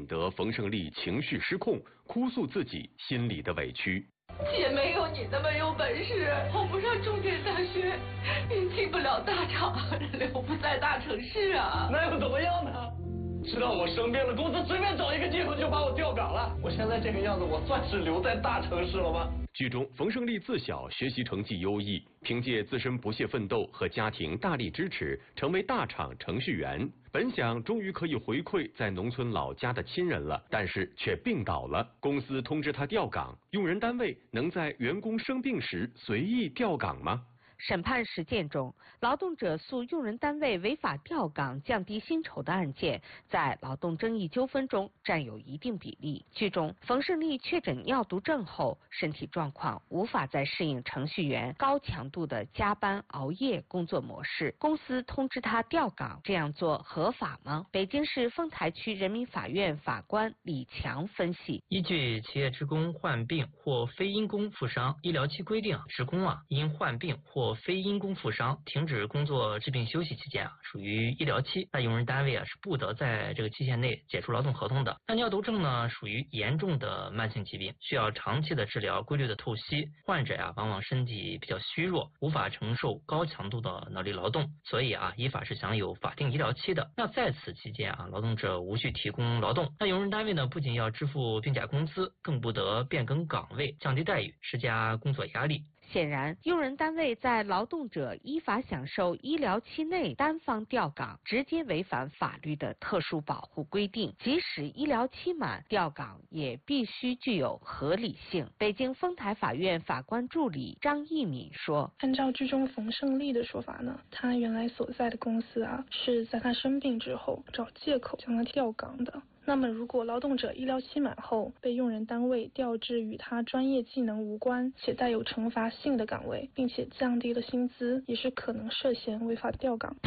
得冯胜利情绪失控，哭诉自己心里的委屈。 姐没有你那么有本事，考不上重点大学，也进不了大厂，留不在大城市啊。 那又怎么样呢？知道我生病了，公司随便找一个借口就把我调岗了。我现在这个样子，我算是留在大城市了吗？ 剧中，冯胜利自小学习成绩优异，凭借自身不懈奋斗和家庭大力支持，成为大厂程序员。本想终于可以回馈在农村老家的亲人了，但是却病倒了。公司通知他调岗，用人单位能在员工生病时随意调岗吗？ 审判实践中，劳动者诉用人单位违法调岗、降低薪酬的案件，在劳动争议纠纷中占有一定比例。剧中，冯胜利确诊尿毒症后，身体状况无法再适应程序员高强度的加班熬夜工作模式，公司通知他调岗，这样做合法吗？北京市丰台区人民法院法官李强分析： 依据企业职工患病或非因公负伤医疗期规定，职工因患病或非因公负伤停止工作治病休息期间属于医疗期，那用人单位是不得在这个期限内解除劳动合同的。那尿毒症呢属于严重的慢性疾病，需要长期的治疗、规律的透析，患者往往身体比较虚弱，无法承受高强度的脑力劳动，所以依法是享有法定医疗期的。那在此期间劳动者无需提供劳动，那用人单位呢不仅要支付病假工资，更不得变更岗位、降低待遇、施加工作压力。 显然，用人单位在劳动者依法享受医疗期内单方调岗，直接违反法律的特殊保护规定。即使医疗期满，调岗也必须具有合理性。北京丰台法院法官助理张义敏说：“ 按照剧中冯胜利的说法呢，他原来所在的公司是在他生病之后找借口将他调岗的。那么，如果劳动者医疗期满后被用人单位调至与他专业技能无关且带有惩罚性的岗位，并且降低了薪资，也是可能涉嫌违法调岗。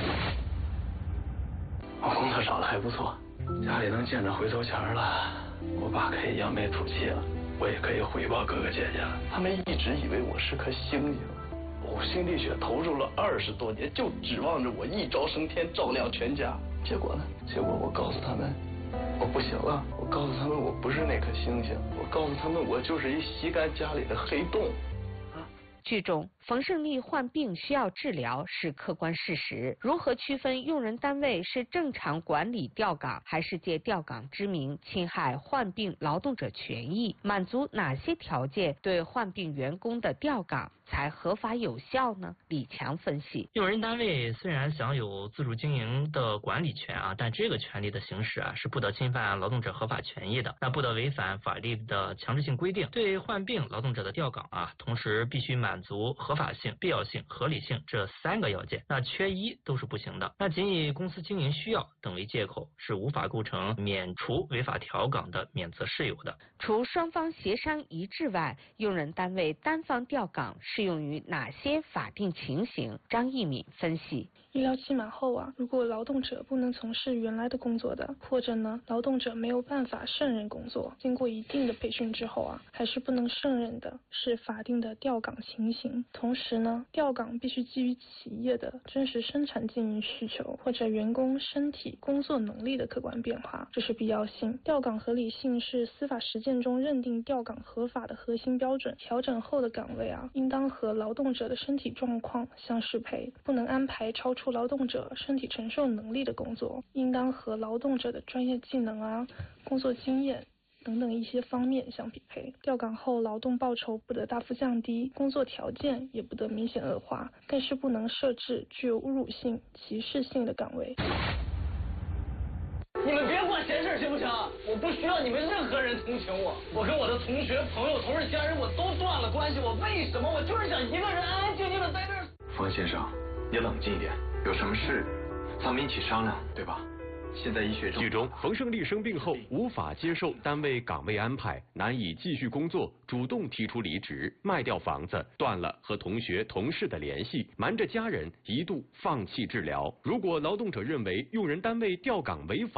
我工作找的还不错，家里能见着回头钱了，我爸可以扬眉吐气了，我也可以回报哥哥姐姐了。他们一直以为我是颗星星，我心滴血投入了20多年，就指望着我一朝升天，照亮全家。结果呢？结果我告诉他们，我不行了。我告诉他们，我不是那颗星星。我告诉他们，我就是一吸干家里的黑洞。 剧中，冯胜利患病需要治疗是客观事实，如何区分用人单位是正常管理调岗，还是借调岗之名侵害患病劳动者权益？满足哪些条件对患病员工的调岗才合法有效呢？李强分析： 用人单位虽然享有自主经营的管理权但这个权利的行使是不得侵犯劳动者合法权益的，那不得违反法律的强制性规定。对患病劳动者的调岗同时必须满足合法性、必要性、合理性这3个要件，那缺一都是不行的。那仅以公司经营需要等为借口，是无法构成免除违法调岗的免责事由的。 除双方协商一致外，用人单位单方调岗适用于哪些法定情形？张义敏分析： 医疗期满后如果劳动者不能从事原来的工作的，或者呢劳动者没有办法胜任工作，经过一定的培训之后还是不能胜任的，是法定的调岗情形。同时呢，调岗必须基于企业的真实生产经营需求或者员工身体工作能力的客观变化，这是必要性。调岗合理性是司法实践中认定调岗合法的核心标准。调整后的岗位应当和劳动者的身体状况相适配，不能安排超出劳动者身体承受能力的工作，应当和劳动者的专业技能工作经验等等一些方面相匹配。调岗后劳动报酬不得大幅降低，工作条件也不得明显恶化，更是不能设置具有侮辱性、歧视性的岗位。 你们别管闲事行不行？我不需要你们任何人同情我，我跟我的同学、朋友、同事、家人我都断了关系，我为什么？我就是想一个人安安静静的在这儿。 冯先生，你冷静一点，有什么事咱们一起商量，对吧？现在医学剧中，冯胜利生病后无法接受单位岗位安排，难以继续工作，主动提出离职，卖掉房子，断了和同学同事的联系，瞒着家人，一度放弃治疗。如果劳动者认为用人单位调岗违法，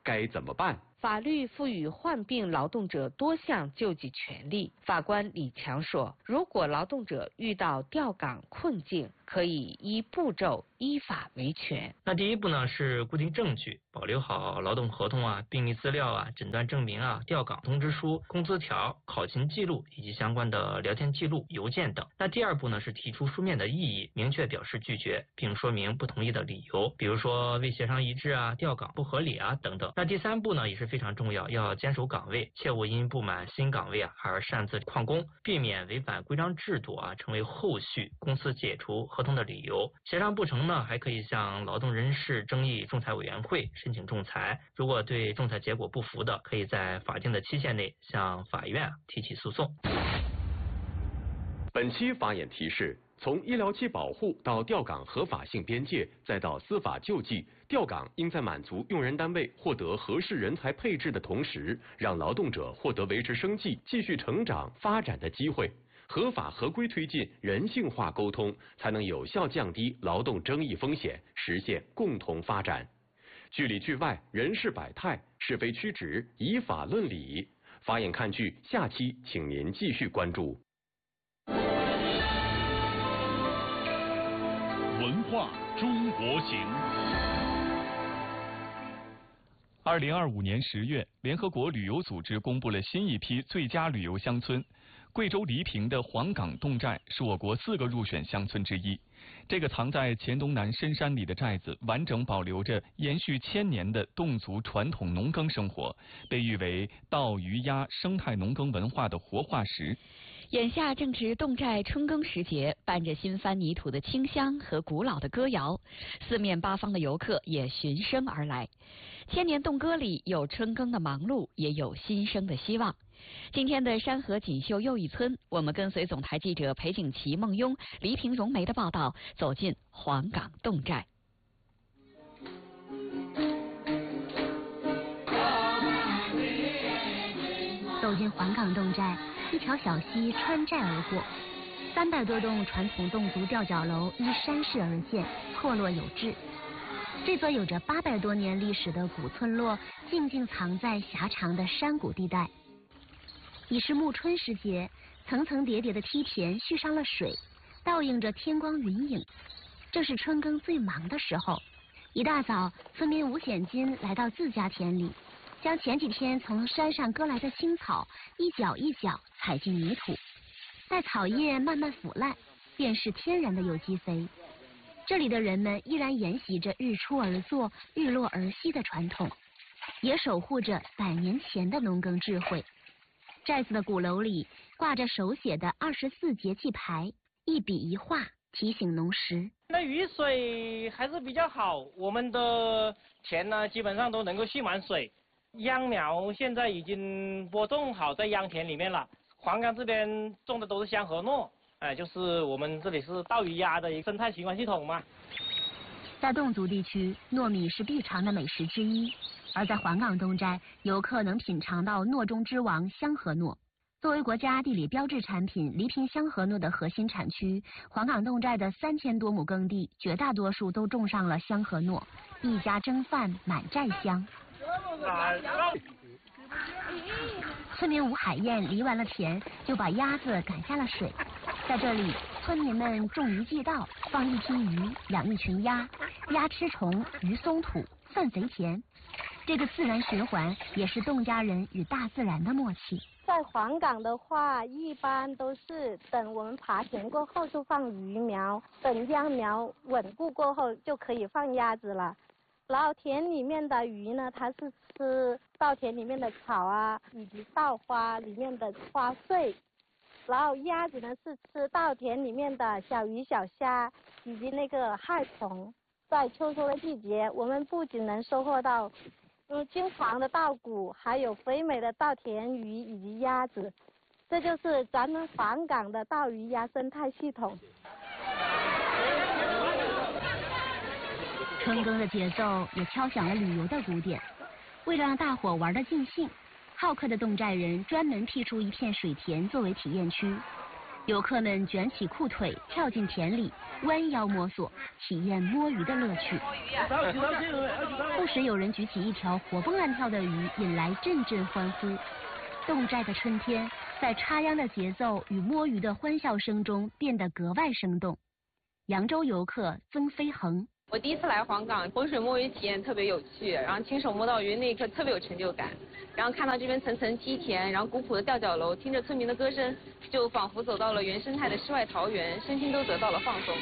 该怎么办？ 法律赋予患病劳动者多项救济权利。法官李强说，如果劳动者遇到调岗困境，可以依步骤依法维权。 那第一步呢是固定证据，保留好劳动合同啊、病历资料啊、诊断证明啊、调岗通知书、工资条、考勤记录以及相关的聊天记录、邮件等。那第二步呢是提出书面的异议，明确表示拒绝，并说明不同意的理由，比如说未协商一致啊、调岗不合理啊等等。那第三步呢也是非常重要，要坚守岗位，切勿因不满新岗位啊而擅自旷工，避免违反规章制度啊成为后续公司解除合同的理由。协商不成呢，还可以向劳动人事争议仲裁委员会申请仲裁。如果对仲裁结果不服的，可以在法定的期限内向法院提起诉讼。 本期法眼提示：从医疗期保护到调岗合法性边界，再到司法救济，调岗应在满足用人单位获得合适人才配置的同时，让劳动者获得维持生计、继续成长发展的机会。合法合规推进人性化沟通，才能有效降低劳动争议风险，实现共同发展。剧里剧外，人事百态，是非曲直，以法论理。法眼看剧，下期请您继续关注。 文化中国行。2025年10月，联合国旅游组织公布了新一批最佳旅游乡村。贵州黎平的黄岗侗寨是我国4个入选乡村之一。这个藏在黔东南深山里的寨子，完整保留着延续1000年的侗族传统农耕生活，被誉为稻鱼鸭生态农耕文化的活化石。 眼下正值侗寨春耕时节，伴着新翻泥土的清香和古老的歌谣，四面八方的游客也循声而来。千年侗歌里有春耕的忙碌，也有新生的希望。今天的山河锦绣又一村，我们跟随总台记者裴景琦、孟雍、黎平、荣梅的报道，走进黄岗侗寨。 走进黄岗侗寨，一条小溪穿寨而过，300多栋传统侗族吊脚楼依山势而建，错落有致。这座有着800多年历史的古村落，静静藏在狭长的山谷地带。已是暮春时节，层层叠叠的梯田蓄上了水，倒映着天光云影。这是春耕最忙的时候。一大早，村民吴显金来到自家田里，将前几天从山上割来的青草一角一角踩进泥土，待草叶慢慢腐烂，便是天然的有机肥。这里的人们依然沿袭着日出而作、日落而息的传统，也守护着100年前的农耕智慧。寨子的鼓楼里挂着手写的24节气牌，一笔一画提醒农时。 那雨水还是比较好，我们的田呢基本上都能够蓄满水。秧苗现在已经播种好在秧田里面了。黄岗这边种的都是香和糯，就是我们这里是稻鱼鸭的一个生态循环系统嘛。 在侗族地区，糯米是必尝的美食之一。而在黄岗侗寨，游客能品尝到糯中之王香和糯。作为国家地理标志产品黎平香和糯的核心产区，黄岗侗寨的3000多亩耕地，绝大多数都种上了香和糯，一家蒸饭满寨香。村民吴海燕犁完了田，就把鸭子赶下了水。在这里，村民们种鱼祭稻，放一批鱼，养一群鸭，鸭吃虫，鱼松土，饭肥田。这个自然循环也是侗家人与大自然的默契。 在黄岗的话，一般都是等我们耙田过后就放鱼苗，等秧苗稳固过后就可以放鸭子了。然后田里面的鱼呢，它是吃稻田里面的草啊，以及稻花里面的花穗。然后鸭子呢是吃稻田里面的小鱼小虾以及那个害虫。在秋收的季节，我们不仅能收获到金黄的稻谷，还有肥美的稻田鱼以及鸭子，这就是咱们黄岗的稻鱼鸭生态系统。 春耕的节奏也敲响了旅游的鼓点。为了让大伙玩得尽兴，好客的侗寨人专门辟出一片水田作为体验区。 游客们卷起裤腿，跳进田里，弯腰摸索，体验摸鱼的乐趣。不时有人举起一条活蹦乱跳的鱼，引来阵阵欢呼。侗寨的春天，在插秧的节奏与摸鱼的欢笑声中变得格外生动。扬州游客曾飞恒。 我第一次来黄冈，浑水摸鱼体验特别有趣，然后亲手摸到鱼那一刻特别有成就感，然后看到这边层层梯田，然后古朴的吊脚楼，听着村民的歌声，就仿佛走到了原生态的世外桃源，身心都得到了放松。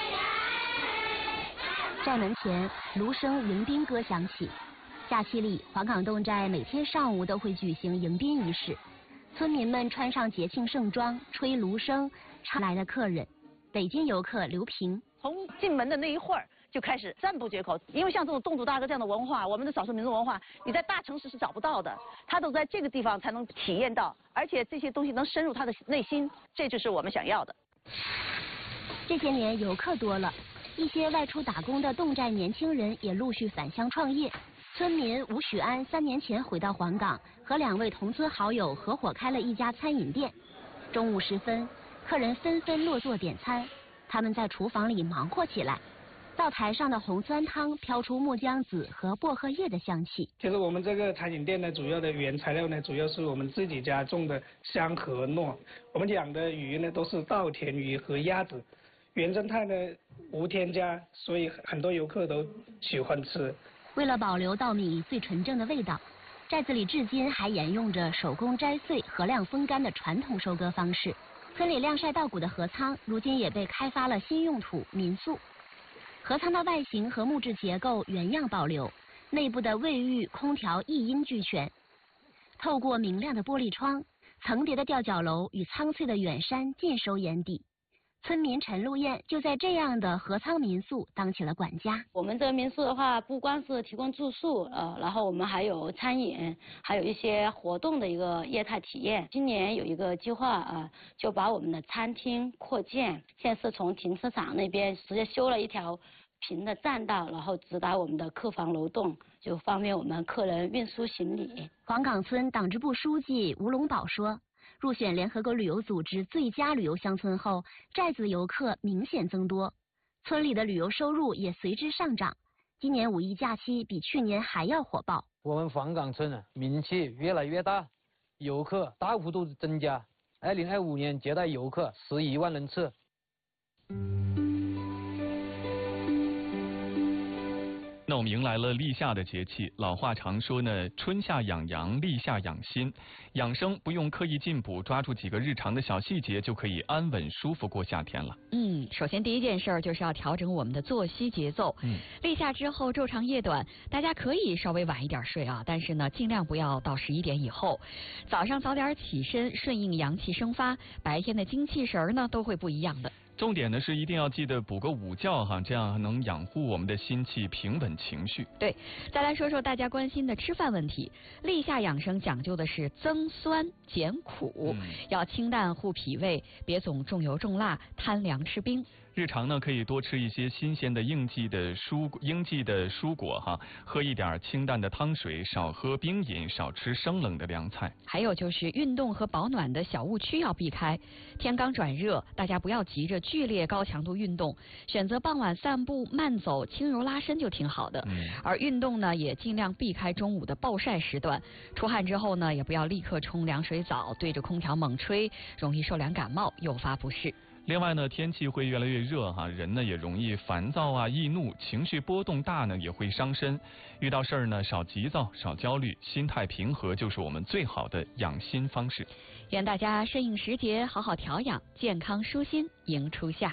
寨门前，芦笙迎宾歌响起。假期里，黄冈侗寨每天上午都会举行迎宾仪式，村民们穿上节庆盛装，吹芦笙，唱来的客人。北京游客刘平， 从进门的那一会儿就开始赞不绝口，因为像这种侗族大歌这样的文化，我们的少数民族文化，你在大城市是找不到的，他都在这个地方才能体验到，而且这些东西能深入他的内心，这就是我们想要的。 这些年游客多了，一些外出打工的侗寨年轻人也陆续返乡创业。村民吴许安3年前回到黄冈，和2位同村好友合伙开了一家餐饮店。中午时分，客人纷纷落座点餐，他们在厨房里忙活起来。灶台上的红酸汤飘出木姜子和薄荷叶的香气。 其实我们这个餐饮店呢，主要的原材料呢，主要是我们自己家种的香和糯。我们养的鱼呢，都是稻田鱼和鸭子，原生态呢无添加，所以很多游客都喜欢吃。 为了保留稻米最纯正的味道，寨子里至今还沿用着手工摘穗、荷晾风干的传统收割方式。村里晾晒稻谷的河仓，如今也被开发了新用途民宿。河仓的外形和木质结构原样保留，内部的卫浴、空调一应俱全。透过明亮的玻璃窗，层叠的吊脚楼与苍翠的远山尽收眼底。村民陈露燕就在这样的河仓民宿当起了管家。 我们这个民宿的话，不光是提供住宿，然后我们还有餐饮，还有一些活动的一个业态体验。今年有一个计划就把我们的餐厅扩建，现在是从停车场那边直接修了一条平的栈道，然后直达我们的客房楼栋，就方便我们客人运输行李。 黄冈村党支部书记吴龙宝说，入选联合国旅游组织最佳旅游乡村后，寨子游客明显增多，村里的旅游收入也随之上涨。今年5一假期比去年还要火爆。 我们黄冈村名气越来越大，游客大幅度增加。2025年接待游客11万人次。 那我们迎来了立夏的节气，老话常说呢，春夏养阳，立夏养心。养生不用刻意进补，抓住几个日常的小细节，就可以安稳舒服过夏天了。 首先第一件事就是要调整我们的作息节奏。立夏之后昼长夜短，大家可以稍微晚一点睡啊，但是呢，尽量不要到11点以后。早上早点起身，顺应阳气生发，白天的精气神呢都会不一样的。 重点呢是一定要记得补个午觉哈，这样能养护我们的心气，平稳情绪。 对，再来说说大家关心的吃饭问题。立夏养生讲究的是增酸减苦，要清淡护脾胃，别总重油重辣，贪凉吃冰。 日常呢可以多吃一些新鲜的应季的蔬果哈，喝一点清淡的汤水，少喝冰饮，少吃生冷的凉菜。 还有就是运动和保暖的小误区要避开。天刚转热，大家不要急着剧烈高强度运动，选择傍晚散步、慢走、轻柔拉伸就挺好的。而运动呢也尽量避开中午的暴晒时段。出汗之后呢，也不要立刻冲凉水澡，对着空调猛吹，容易受凉感冒，诱发不适。 另外呢，天气会越来越热哈，人呢也容易烦躁啊、易怒，情绪波动大呢也会伤身。遇到事儿呢，少急躁，少焦虑，心态平和就是我们最好的养心方式。 愿大家顺应时节，好好调养，健康舒心迎初夏。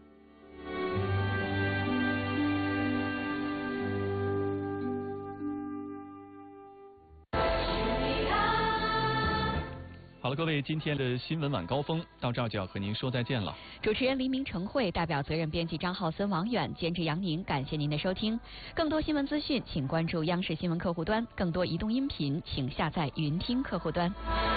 好了，各位，今天的新闻晚高峰到这儿就要和您说再见了。 主持人黎明、程慧，代表责任编辑张浩森、王远，监制杨宁，感谢您的收听。更多新闻资讯，请关注央视新闻客户端；更多移动音频，请下载云听客户端。